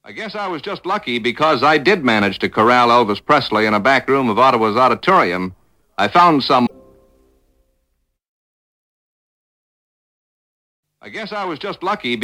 I guess I was just lucky because I did manage to corral Elvis Presley in a back room of Ottawa's auditorium. I found some... I guess I was just lucky